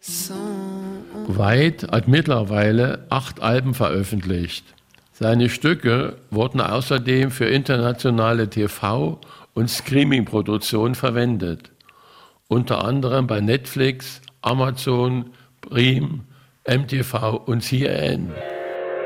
White hat mittlerweile 8 Alben veröffentlicht. Seine Stücke wurden außerdem für internationale TV- und Streaming-Produktionen verwendet. Unter anderem bei Netflix, Amazon, Prime, MTV und CNN.